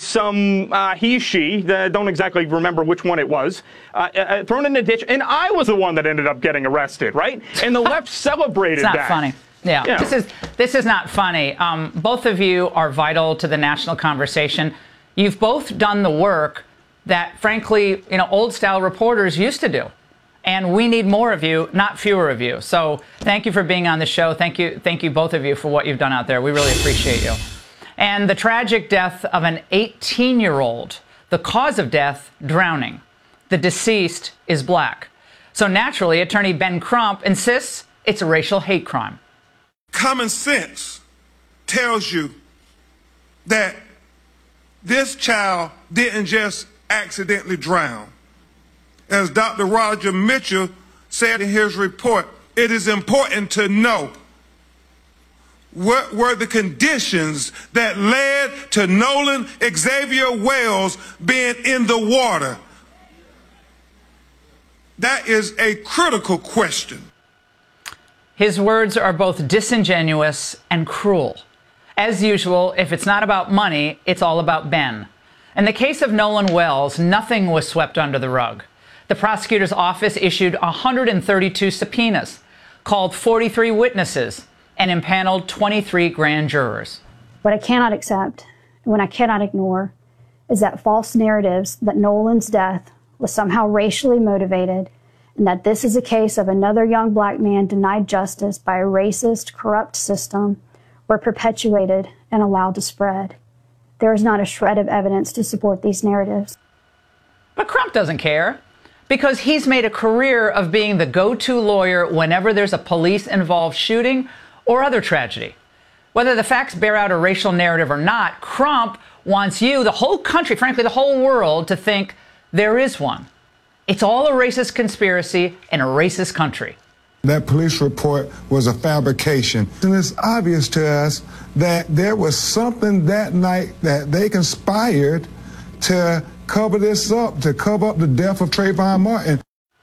some she, don't exactly remember which one it was, thrown in a ditch, and I was the one that ended up getting arrested, right? And the left celebrated that. It's not funny. Yeah. This is not funny. Both of you are vital to the national conversation. You've both done the work that, frankly, old-style reporters used to do. And we need more of you, not fewer of you. So thank you for being on the show. Thank you, both of you, for what you've done out there. We really appreciate you. And the tragic death of an 18-year-old, the cause of death, drowning. The deceased is black. So naturally, attorney Ben Crump insists it's a racial hate crime. Common sense tells you that this child didn't just accidentally drown. As Dr. Roger Mitchell said in his report, it is important to know what were the conditions that led to Nolan Xavier Wells being in the water. That is a critical question. His words are both disingenuous and cruel. As usual, if it's not about money, it's all about Ben. In the case of Nolan Wells, nothing was swept under the rug. The prosecutor's office issued 132 subpoenas, called 43 witnesses, and impaneled 23 grand jurors. What I cannot accept, and what I cannot ignore, is that false narratives that Nolan's death was somehow racially motivated, and that this is a case of another young black man denied justice by a racist, corrupt system, were perpetuated and allowed to spread. There is not a shred of evidence to support these narratives. But Crump doesn't care, because he's made a career of being the go-to lawyer whenever there's a police-involved shooting or other tragedy. Whether the facts bear out a racial narrative or not, Crump wants you, the whole country, frankly, the whole world, to think there is one. It's all a racist conspiracy in a racist country. That police report was a fabrication. And it's obvious to us that there was something that night that they conspired to cover this up, to cover up the death of Trayvon Martin.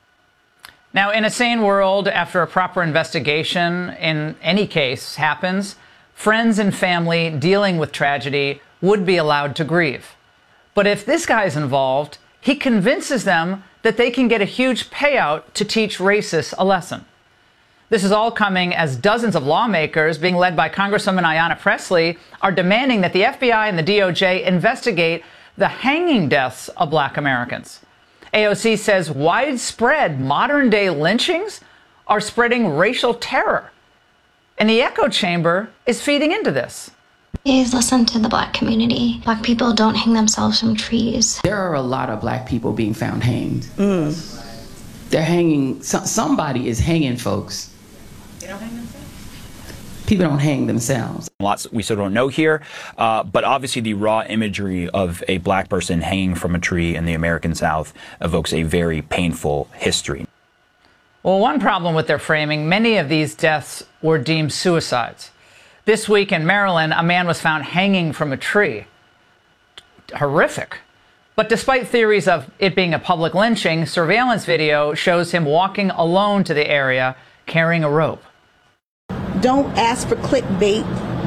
Now, in a sane world, after a proper investigation in any case happens, friends and family dealing with tragedy would be allowed to grieve. But if this guy's involved, he convinces them that they can get a huge payout to teach racists a lesson. This is all coming as dozens of lawmakers, being led by Congresswoman Ayanna Pressley, are demanding that the FBI and the DOJ investigate the hanging deaths of black Americans. AOC says widespread modern-day lynchings are spreading racial terror. And the echo chamber is feeding into this. Please listen to the black community. Black people don't hang themselves from trees. There are a lot of black people being found hanged. They're hanging, somebody is hanging folks. They don't hang themselves? People don't hang themselves. Lots we still don't know here, but obviously the raw imagery of a black person hanging from a tree in the American South evokes a very painful history. Well, one problem with their framing, many of these deaths were deemed suicides. This week in Maryland, a man was found hanging from a tree. Horrific. But despite theories of it being a public lynching, surveillance video shows him walking alone to the area carrying a rope. Don't ask for clickbait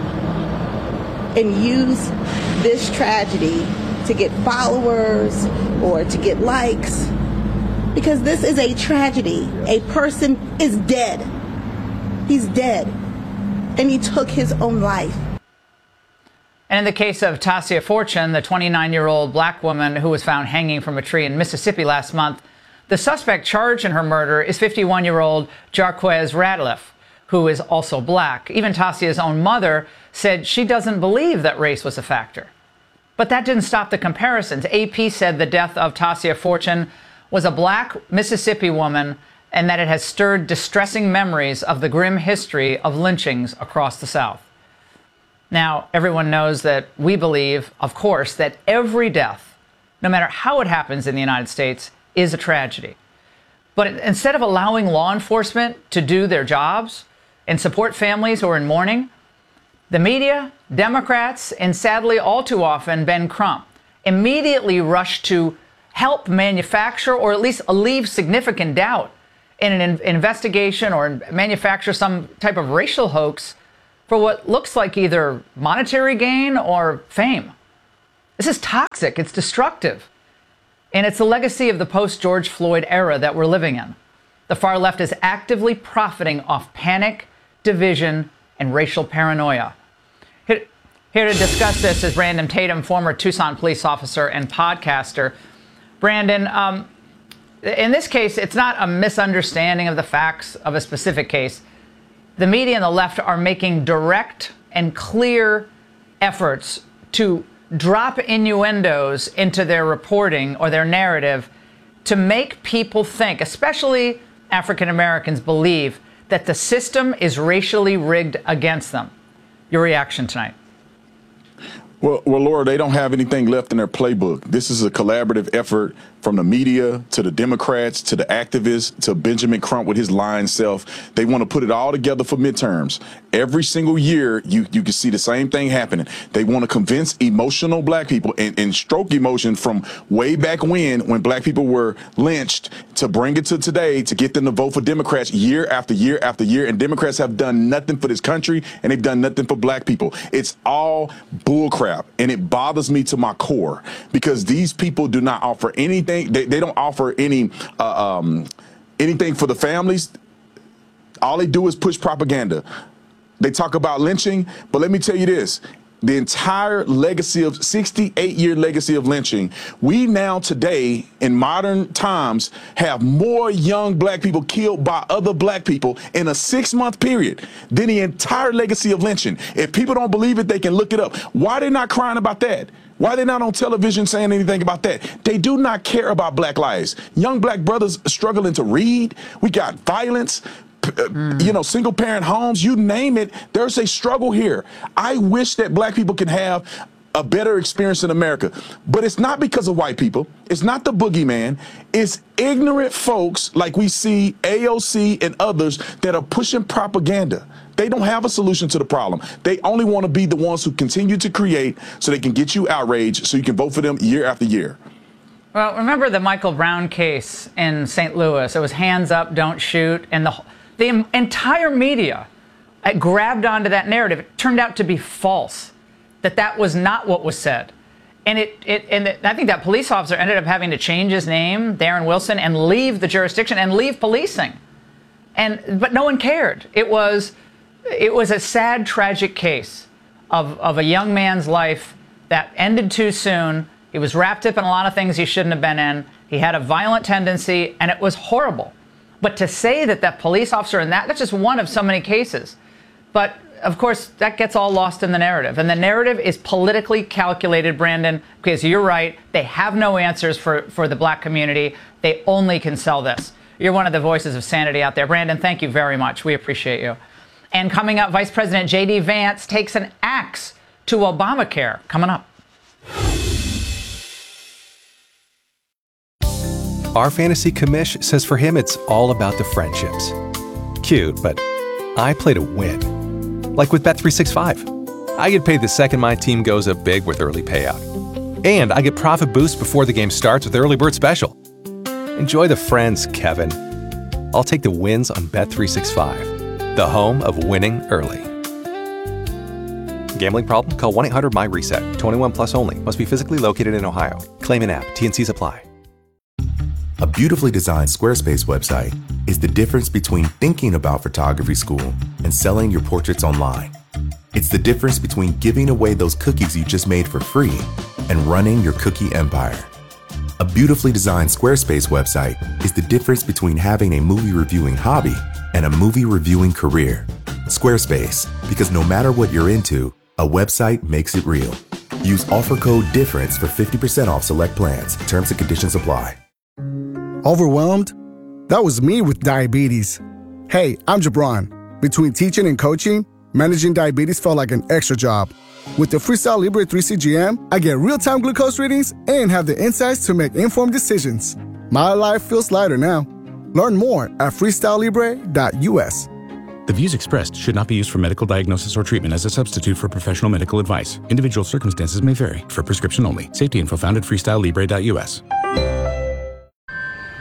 and use this tragedy to get followers or to get likes, because this is a tragedy. A person is dead. He's dead. And he took his own life. And in the case of Tasia Fortune, the 29-year-old black woman who was found hanging from a tree in Mississippi last month, the suspect charged in her murder is 51-year-old Jarquez Ratliff, who is also black. Even Tasia's own mother said she doesn't believe that race was a factor. But that didn't stop the comparisons. AP said the death of Tasia Fortune was a black Mississippi woman and that it has stirred distressing memories of the grim history of lynchings across the South. Now, everyone knows that we believe, of course, that every death, no matter how it happens in the United States, is a tragedy. But instead of allowing law enforcement to do their jobs and support families who are in mourning, the media, Democrats, and sadly all too often Ben Crump, immediately rush to help manufacture or at least alleviate significant doubt in an investigation or manufacture some type of racial hoax for what looks like either monetary gain or fame. This is toxic. It's destructive. And it's the legacy of the post-George Floyd era that we're living in. The far left is actively profiting off panic, division, and racial paranoia. Here to discuss this is Brandon Tatum, former Tucson police officer and podcaster. Brandon, in this case, it's not a misunderstanding of the facts of a specific case. The media and the left are making direct and clear efforts to drop innuendos into their reporting or their narrative to make people think, especially African Americans, believe that the system is racially rigged against them. Your reaction tonight? Well, Laura, they don't have anything left in their playbook. This is a collaborative effort from the media to the Democrats to the activists to Benjamin Crump with his lying self. They want to put it all together for midterms. Every single year, you can see the same thing happening. They want to convince emotional black people and stroke emotion from way back when black people were lynched to bring it to today to get them to vote for Democrats year after year after year. And Democrats have done nothing for this country, and they've done nothing for black people. It's all bullcrap, and it bothers me to my core because these people do not offer anything. They don't offer any anything for the families. All they do is push propaganda. They talk about lynching, but let me tell you this. The entire legacy of 68-year legacy of lynching, we now today in modern times have more young black people killed by other black people in a 6-month period than the entire legacy of lynching. If people don't believe it, they can look it up. Why are they not crying about that? Why are they not on television saying anything about that? They do not care about black lives. Young black brothers struggling to read. We got violence. Single parent homes, you name it, there's a struggle here. I wish that black people can have a better experience in America, but it's not because of white people. It's not the boogeyman. It's ignorant folks like we see AOC and others that are pushing propaganda. They don't have a solution to the problem. They only want to be the ones who continue to create so they can get you outraged so you can vote for them year after year. Well, remember the Michael Brown case in St. Louis? It was hands up, don't shoot, and the entire media grabbed onto that narrative. It turned out to be false, that was not what was said. And I think that police officer ended up having to change his name, Darren Wilson, and leave the jurisdiction and leave policing. But no one cared. It was a sad, tragic case of a young man's life that ended too soon. He was wrapped up in a lot of things he shouldn't have been in. He had a violent tendency, and it was horrible. But to say that police officer and that's just one of so many cases. But, of course, that gets all lost in the narrative. And the narrative is politically calculated, Brandon, because you're right. They have no answers for the black community. They only can sell this. You're one of the voices of sanity out there. Brandon, thank you very much. We appreciate you. And coming up, Vice President J.D. Vance takes an axe to Obamacare. Coming up. Our fantasy commish says for him it's all about the friendships. Cute, but I play to win. Like with Bet365. I get paid the second my team goes up big with early payout. And I get profit boost before the game starts with Early Bird Special. Enjoy the friends, Kevin. I'll take the wins on Bet365, the home of winning early. Gambling problem? Call 1-800-MY-RESET. 21 plus only. Must be physically located in Ohio. Claim an app. T&Cs apply. A beautifully designed Squarespace website is the difference between thinking about photography school and selling your portraits online. It's the difference between giving away those cookies you just made for free and running your cookie empire. A beautifully designed Squarespace website is the difference between having a movie reviewing hobby and a movie reviewing career. Squarespace, because no matter what you're into, a website makes it real. Use offer code DIFFERENCE for 50% off select plans. Terms and conditions apply. Overwhelmed? That was me with diabetes. Hey, I'm Jabron. Between teaching and coaching, managing diabetes felt like an extra job. With the Freestyle Libre 3CGM, I get real-time glucose readings and have the insights to make informed decisions. My life feels lighter now. Learn more at freestylelibre.us. The views expressed should not be used for medical diagnosis or treatment as a substitute for professional medical advice. Individual circumstances may vary. For prescription only. Safety info found at freestylelibre.us.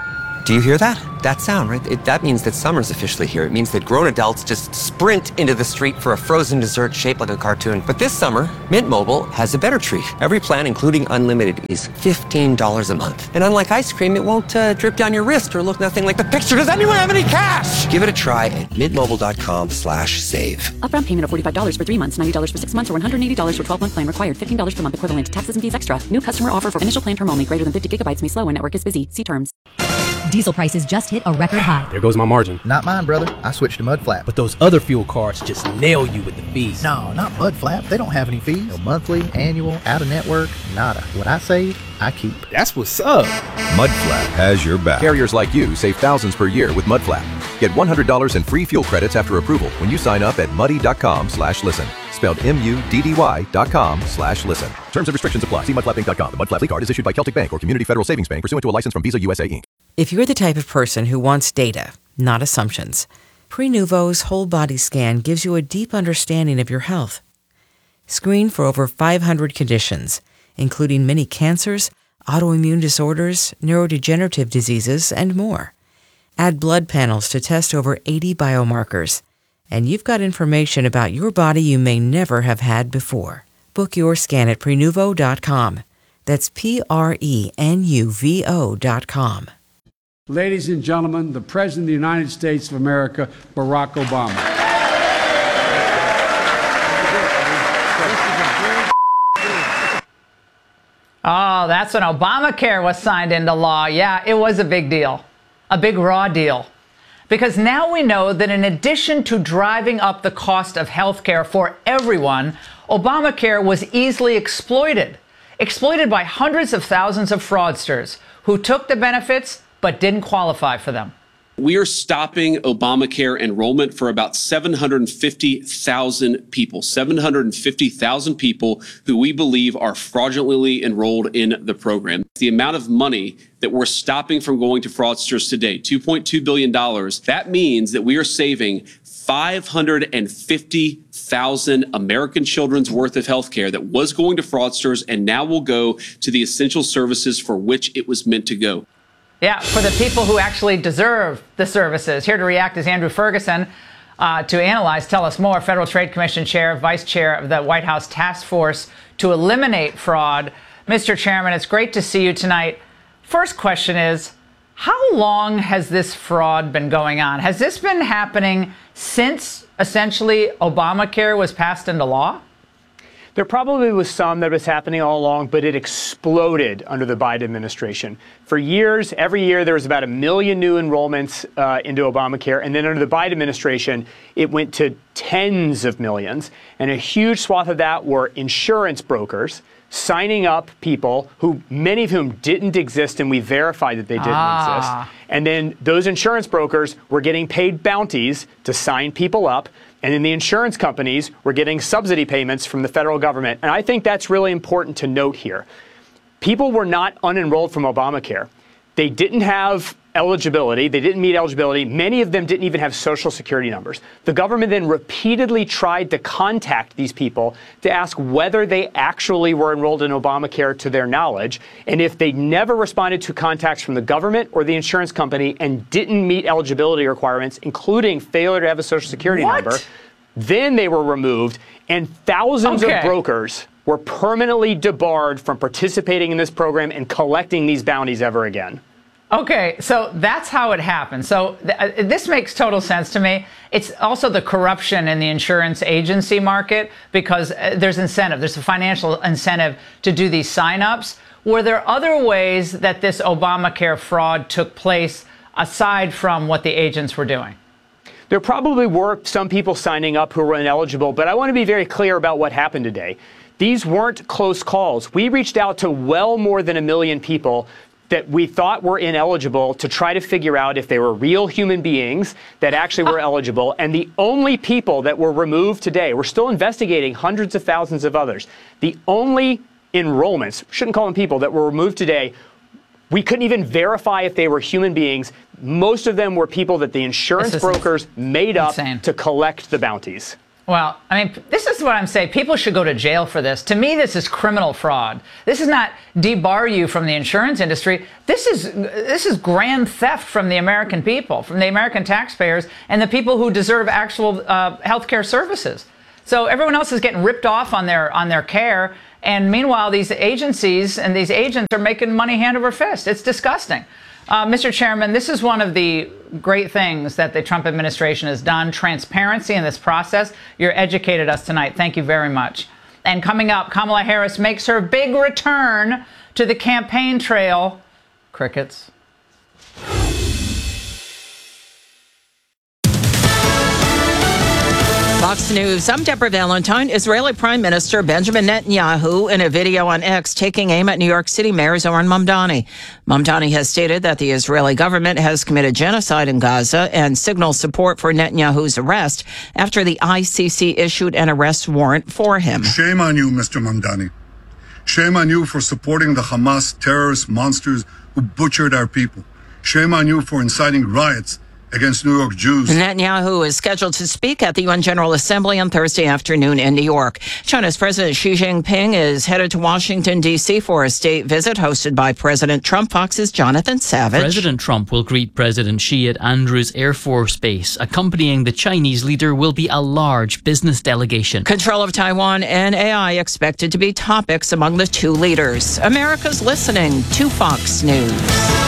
Do you hear that? That sound, right? That means that summer's officially here. It means that grown adults just sprint into the street for a frozen dessert shaped like a cartoon. But this summer, Mint Mobile has a better treat. Every plan, including unlimited, is $15 a month. And unlike ice cream, it won't drip down your wrist or look nothing like the picture. Does anyone have any cash? Give it a try at mintmobile.com/save. Upfront payment of $45 for 3 months, $90 for 6 months, or $180 for 12-month plan required. $15 per month equivalent. Taxes and fees extra. New customer offer for initial plan term only. Greater than 50 gigabytes may slow when network is busy. See terms. Diesel prices just hit a record high. There goes my margin. Not mine, brother. I switched to Mudflap. But those other fuel cards just nail you with the fees. No, not Mudflap. They don't have any fees. No monthly, annual, out-of-network, nada. What I save, I keep. That's what's up. Mudflap has your back. Carriers like you save thousands per year with Mudflap. Get $100 in free fuel credits after approval when you sign up at muddy.com/listen. Spelled MUDDY.com/listen. Terms and restrictions apply. See mudflapinc.com. The Mudflap card is issued by Celtic Bank or Community Federal Savings Bank pursuant to a license from Visa USA Inc. If you're the type of person who wants data, not assumptions, Prenuvo's whole body scan gives you a deep understanding of your health. Screen for over 500 conditions, including many cancers, autoimmune disorders, neurodegenerative diseases, and more. Add blood panels to test over 80 biomarkers, and you've got information about your body you may never have had before. Book your scan at Prenuvo.com. That's Prenuvo.com. Ladies and gentlemen, the President of the United States of America, Barack Obama. Oh, that's when Obamacare was signed into law. Yeah, it was a big deal. A big raw deal. Because now we know that in addition to driving up the cost of health care for everyone, Obamacare was easily exploited by hundreds of thousands of fraudsters who took the benefits but didn't qualify for them. We are stopping Obamacare enrollment for about 750,000 people, 750,000 people who we believe are fraudulently enrolled in the program. The amount of money that we're stopping from going to fraudsters today, $2.2 billion, that means that we are saving 550,000 American children's worth of health care that was going to fraudsters and now will go to the essential services for which it was meant to go. Yeah, for the people who actually deserve the services. Here to react is Andrew Ferguson to analyze. Tell us more. Federal Trade Commission Chair, Vice Chair of the White House Task Force to Eliminate Fraud. Mr. Chairman, it's great to see you tonight. First question is, how long has this fraud been going on? Has this been happening since essentially Obamacare was passed into law? There probably was some that was happening all along, but it exploded under the Biden administration. For years, every year, there was about 1 million new enrollments into Obamacare. And then under the Biden administration, it went to tens of millions. And a huge swath of that were insurance brokers signing up people who, many of whom didn't exist, and we verified that they didn't exist. And then those insurance brokers were getting paid bounties to sign people up. And then the insurance companies were getting subsidy payments from the federal government. And I think that's really important to note here. People were not unenrolled from Obamacare. They didn't have eligibility. They didn't meet eligibility. Many of them didn't even have Social Security numbers. The government then repeatedly tried to contact these people to ask whether they actually were enrolled in Obamacare to their knowledge. And if they never responded to contacts from the government or the insurance company and didn't meet eligibility requirements, including failure to have a Social Security number, then they were removed. And thousands of brokers were permanently debarred from participating in this program and collecting these bounties ever again. Okay, so that's how it happened. So this makes total sense to me. It's also the corruption in the insurance agency market because there's incentive. There's a financial incentive to do these signups. Were there other ways that this Obamacare fraud took place aside from what the agents were doing? There probably were some people signing up who were ineligible, but I want to be very clear about what happened today. These weren't close calls. We reached out to well more than 1 million people that we thought were ineligible to try to figure out if they were real human beings that actually were eligible. And the only people that were removed today, we're still investigating hundreds of thousands of others. The only enrollments, shouldn't call them people, that were removed today, we couldn't even verify if they were human beings. Most of them were people that the insurance brokers made up to collect the bounties. Well, I mean, this is what I'm saying. People should go to jail for this. To me, this is criminal fraud. This is not debar you from the insurance industry. This is grand theft from the American people, from the American taxpayers, and the people who deserve actual healthcare services. So everyone else is getting ripped off on their care, and meanwhile, these agencies and these agents are making money hand over fist. It's disgusting. Mr. Chairman, this is one of the great things that the Trump administration has done, transparency in this process. You're educated us tonight. Thank you very much. And coming up, Kamala Harris makes her big return to the campaign trail. Crickets. Fox News, I'm Deborah Valentine. Israeli Prime Minister Benjamin Netanyahu in a video on X taking aim at New York City Mayor Zohran Mamdani. Mamdani has stated that the Israeli government has committed genocide in Gaza and signals support for Netanyahu's arrest after the ICC issued an arrest warrant for him. Shame on you, Mr. Mamdani. Shame on you for supporting the Hamas terrorist monsters who butchered our people. Shame on you for inciting riots against New York Jews. Netanyahu is scheduled to speak at the UN General Assembly on Thursday afternoon in New York. China's President Xi Jinping is headed to Washington, D.C. for a state visit hosted by President Trump. Fox's Jonathan Savage. President Trump will greet President Xi at Andrews Air Force Base. Accompanying the Chinese leader will be a large business delegation. Control of Taiwan and AI expected to be topics among the two leaders. America's listening to Fox News.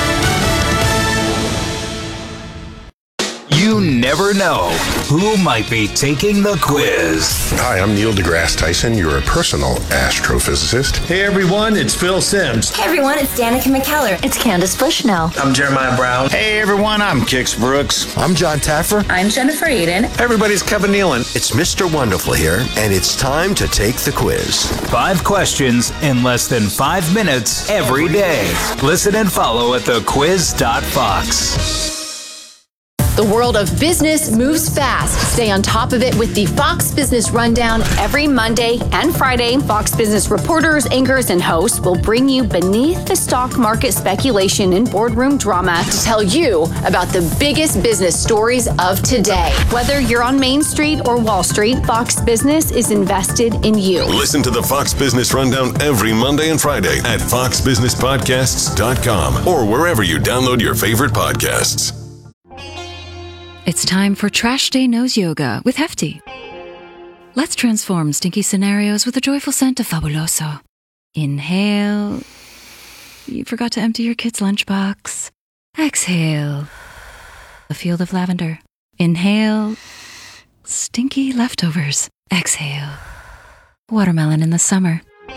You never know who might be taking the quiz. Hi, I'm Neil deGrasse Tyson, your personal astrophysicist. Hey everyone, it's Phil Simms. Hey everyone, it's Danica McKellar. It's Candace Bushnell. I'm Jeremiah Brown. Hey everyone, I'm Kix Brooks. I'm John Taffer. I'm Jennifer Aiden. Everybody's Kevin Nealon. It's Mr. Wonderful here, and it's time to take the quiz. 5 questions in less than 5 minutes every day. Listen and follow at thequiz.fox. The world of business moves fast. Stay on top of it with the Fox Business Rundown every Monday and Friday. Fox Business reporters, anchors, and hosts will bring you beneath the stock market speculation and boardroom drama to tell you about the biggest business stories of today. Whether you're on Main Street or Wall Street, Fox Business is invested in you. Listen to the Fox Business Rundown every Monday and Friday at foxbusinesspodcasts.com or wherever you download your favorite podcasts. It's time for Trash Day Nose Yoga with Hefty. Let's transform stinky scenarios with a joyful scent of Fabuloso. Inhale. You forgot to empty your kid's lunchbox. Exhale. A field of lavender. Inhale. Stinky leftovers. Exhale. Watermelon in the summer.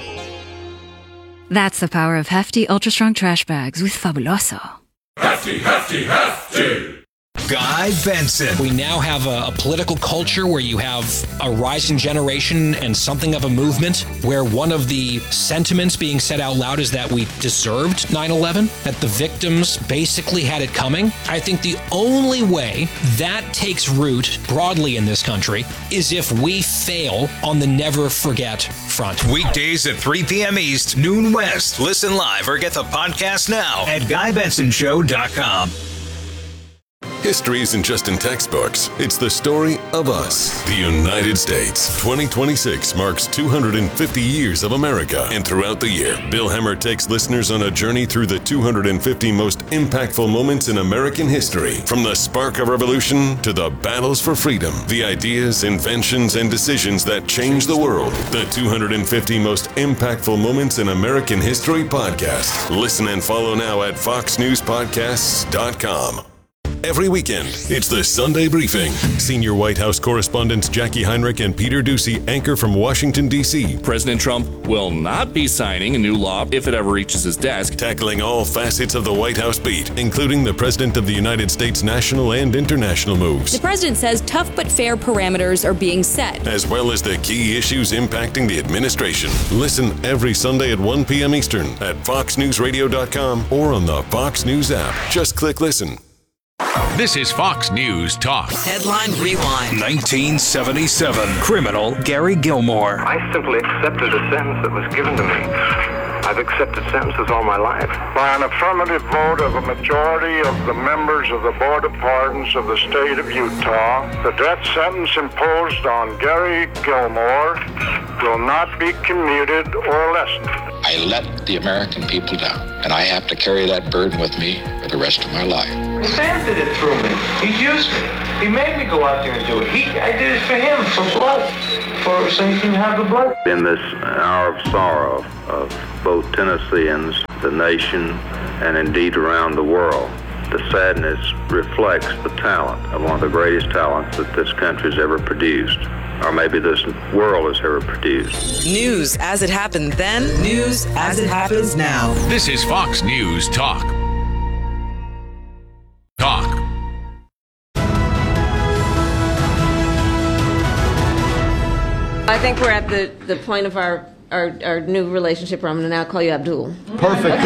That's the power of Hefty Ultra Strong Trash Bags with Fabuloso. Hefty, hefty, hefty! Guy Benson. We now have a political culture where you have a rising generation and something of a movement where one of the sentiments being said out loud is that we deserved 9/11, that the victims basically had it coming. I think the only way that takes root broadly in this country is if we fail on the never forget front. Weekdays at 3 p.m. East, noon West. Listen live or get the podcast now at GuyBensonShow.com. History isn't just in textbooks. It's the story of us, the United States. 2026 marks 250 years of America. And throughout the year, Bill Hemmer takes listeners on a journey through the 250 most impactful moments in American history. From the spark of revolution to the battles for freedom, the ideas, inventions, and decisions that changed the world. The 250 most impactful moments in American history podcast. Listen and follow now at foxnewspodcasts.com. Every weekend, it's the Sunday Briefing. Senior White House correspondents Jackie Heinrich and Peter Doocy anchor from Washington, D.C. President Trump will not be signing a new law if it ever reaches his desk. Tackling all facets of the White House beat, including the President of the United States national and international moves. The president says tough but fair parameters are being set, as well as the key issues impacting the administration. Listen every Sunday at 1 p.m. Eastern at foxnewsradio.com or on the Fox News app. Just click listen. This is Fox News Talk. Headline Rewind. 1977. Criminal Gary Gilmore. I simply accepted a sentence that was given to me. I've accepted sentences all my life. By an affirmative vote of a majority of the members of the Board of Pardons of the state of Utah, the death sentence imposed on Gary Gilmore will not be commuted or lessened. I let the American people down, and I have to carry that burden with me for the rest of my life. Sam did it through me. He used me. He made me go out there and do it. I did it for him, for blood, so he can have the blood. In this hour of sorrow of both Tennesseans, the nation, and indeed around the world, the sadness reflects the talent of one of the greatest talents that this country's ever produced, or maybe this world has ever produced. News as it happened then, news as it happens now. This is Fox News Talk. I think we're at the point of our new relationship where I'm going to now call you Abdul. Perfect.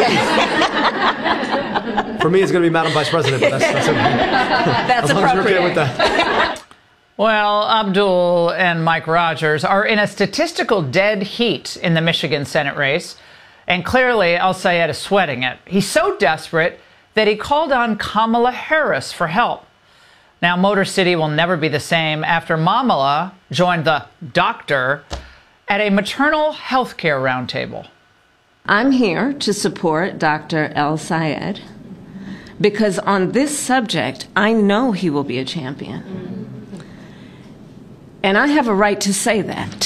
For me, it's going to be Madam Vice President, but that's okay. That's appropriate. Okay with that. Well, Abdul and Mike Rogers are in a statistical dead heat in the Michigan Senate race, and clearly El-Sayed is sweating it. He's so desperate that he called on Kamala Harris for help. Now, Motor City will never be the same after Mamala joined the doctor at a maternal health care roundtable. I'm here to support Dr. El-Sayed because on this subject, I know he will be a champion. And I have a right to say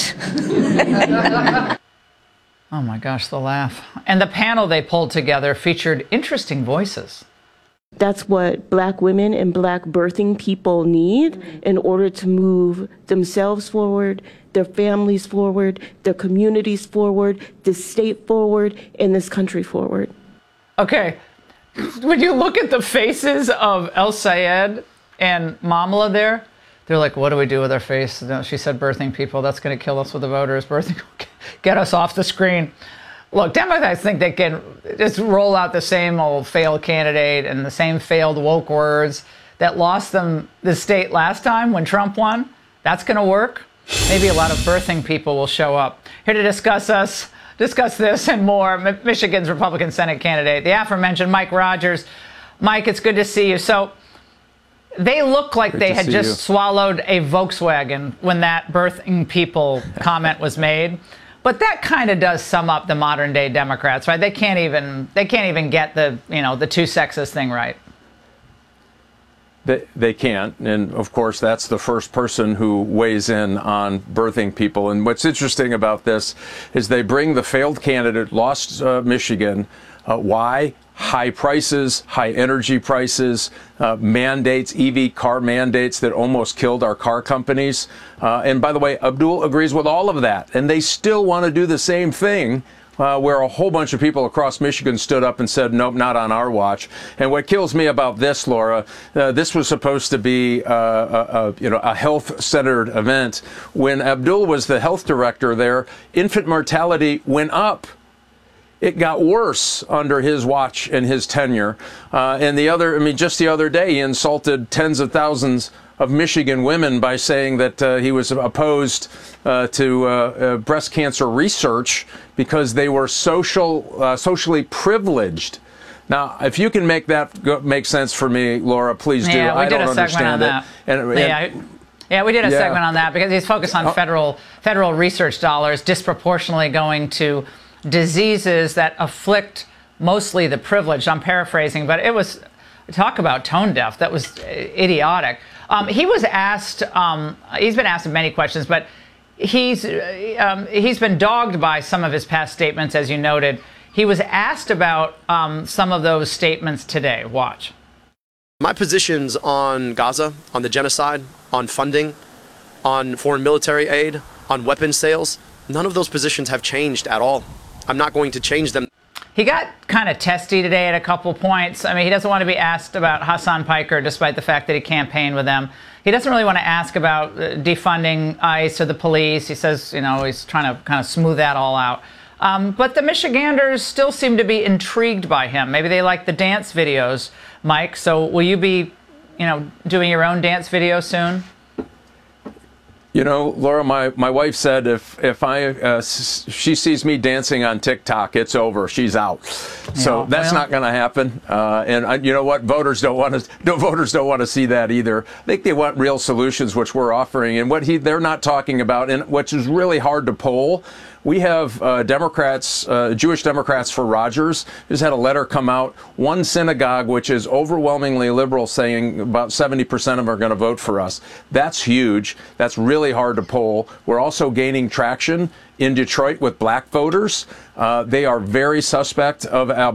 that. Oh my gosh, the laugh. And the panel they pulled together featured interesting voices. That's what Black women and Black birthing people need in order to move themselves forward, their families forward, their communities forward, this state forward, and this country forward. Okay, when you look at the faces of El-Sayed and Mamala there, they're like, what do we do with our face? No, she said birthing people, that's going to kill us with the voters. Birthing, get us off the screen. Look, Democrats think they can just roll out the same old failed candidate and the same failed woke words that lost them the state last time when Trump won. That's going to work. Maybe a lot of birthing people will show up. Here to discuss this and more, Michigan's Republican Senate candidate, the aforementioned Mike Rogers. Mike, it's good to see you. So they look like they had just swallowed a Volkswagen when that birthing people comment was made. But that kind of does sum up the modern day Democrats, right? They can't even get the two sexes thing right. They can't. And of course, that's the first person who weighs in on birthing people. And what's interesting about this is they bring the failed candidate, lost Michigan. Why? High prices, high energy prices, mandates, EV car mandates that almost killed our car companies. And by the way, Abdul agrees with all of that. And they still want to do the same thing, where a whole bunch of people across Michigan stood up and said, nope, not on our watch. And what kills me about this, Laura, this was supposed to be a health-centered event. When Abdul was the health director there, infant mortality went up. It got worse under his watch and his tenure. And just the other day, he insulted tens of thousands of Michigan women by saying that he was opposed to breast cancer research because they were socially privileged. Now, if you can make that make sense for me, Laura, please do. Yeah, we did a segment on that. Yeah, we did a segment on that because he's focused on federal research dollars disproportionately going to diseases that afflict mostly the privileged. I'm paraphrasing, but it was, talk about tone deaf. That was idiotic. He was asked, he's been asked many questions, but he's been dogged by some of his past statements, as you noted. He was asked about some of those statements today. Watch. My positions on Gaza, on the genocide, on funding, on foreign military aid, on weapons sales, none of those positions have changed at all. I'm not going to change them. He got kind of testy today at a couple points. I mean, he doesn't want to be asked about Hassan Piker, despite the fact that he campaigned with them. He doesn't really want to ask about defunding ICE or the police. He says, he's trying to kind of smooth that all out. But the Michiganders still seem to be intrigued by him. Maybe they like the dance videos, Mike. So will you be, doing your own dance video soon? You know, Laura, my wife said if she sees me dancing on TikTok, it's over. She's out. So that's not going to happen. And you know what? Voters don't want to see that either. I think they want real solutions, which we're offering, and what they're not talking about, and which is really hard to poll. We have Democrats, Jewish Democrats for Rogers, just had a letter come out. One synagogue, which is overwhelmingly liberal, saying about 70% of them are going to vote for us. That's huge. That's really hard to poll. We're also gaining traction in Detroit with black voters. They are very suspect of